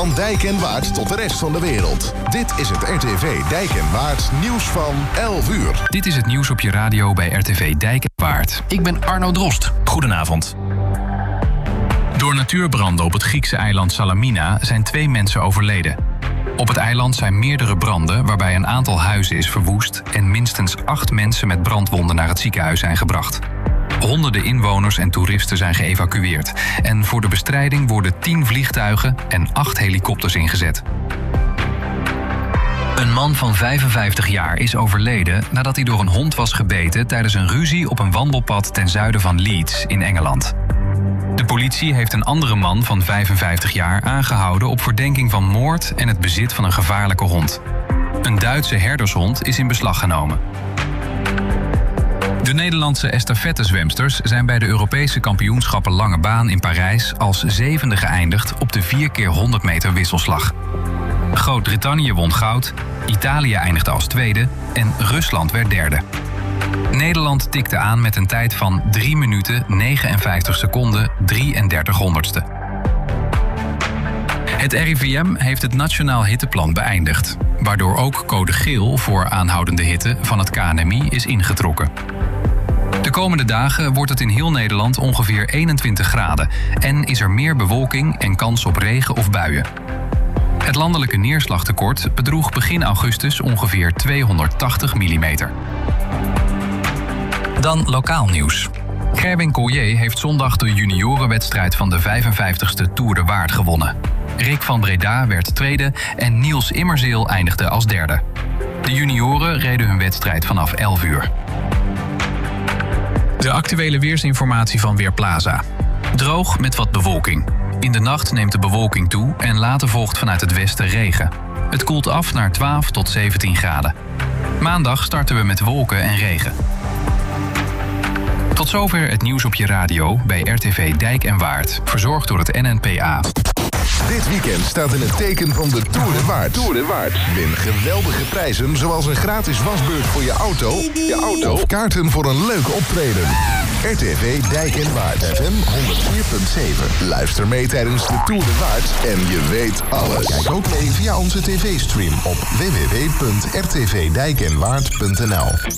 Van Dijk en Waard tot de rest van de wereld. Dit is het RTV Dijk en Waard nieuws van 11 uur. Dit is het nieuws op je radio bij RTV Dijk en Waard. Ik ben Arno Drost. Goedenavond. Door natuurbranden op het Griekse eiland Salamina zijn 2 mensen overleden. Op het eiland zijn meerdere branden waarbij een aantal huizen is verwoest en minstens 8 mensen met brandwonden naar het ziekenhuis zijn gebracht. Honderden inwoners en toeristen zijn geëvacueerd. En voor de bestrijding worden 10 vliegtuigen en 8 helikopters ingezet. Een man van 55 jaar is overleden nadat hij door een hond was gebeten tijdens een ruzie op een wandelpad ten zuiden van Leeds in Engeland. De politie heeft een andere man van 55 jaar aangehouden op verdenking van moord en het bezit van een gevaarlijke hond. Een Duitse herdershond is in beslag genomen. De Nederlandse estafettezwemsters zijn bij de Europese kampioenschappen lange baan in Parijs als 7e geëindigd op de 4x100 meter wisselslag. Groot-Brittannië won goud, Italië eindigde als tweede en Rusland werd derde. Nederland tikte aan met een tijd van 3 minuten 59 seconden 33 honderdste. Het RIVM heeft het Nationaal Hitteplan beëindigd, waardoor ook code geel voor aanhoudende hitte van het KNMI is ingetrokken. De komende dagen wordt het in heel Nederland ongeveer 21 graden en is er meer bewolking en kans op regen of buien. Het landelijke neerslagtekort bedroeg begin augustus ongeveer 280 mm. Dan lokaal nieuws. Gerwin Collier heeft zondag de juniorenwedstrijd van de 55ste Tour de Waard gewonnen. Rick van Breda werd tweede en Niels Immerzeel eindigde als derde. De junioren reden hun wedstrijd vanaf 11 uur. De actuele weersinformatie van Weerplaza. Droog met wat bewolking. In de nacht neemt de bewolking toe en later volgt vanuit het westen regen. Het koelt af naar 12 tot 17 graden. Maandag starten we met wolken en regen. Tot zover het nieuws op je radio bij RTV Dijk en Waard. Verzorgd door het NNPA. Dit weekend staat in het teken van de Tour de Waard. Win geweldige prijzen zoals een gratis wasbeurt voor je auto of kaarten voor een leuk optreden. RTV Dijk en Waard FM 104.7. Luister mee tijdens de Tour de Waard en je weet alles. Kijk ook mee via onze tv-stream op www.rtvdijkenwaard.nl.